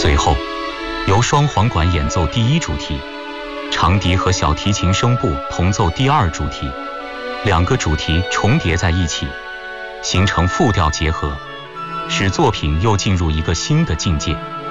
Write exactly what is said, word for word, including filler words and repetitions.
随后，由双簧管演奏第一主题，长笛和小提琴声部同奏第二主题，两个主题重叠在一起，形成复调结合，使作品又进入一个新的境界。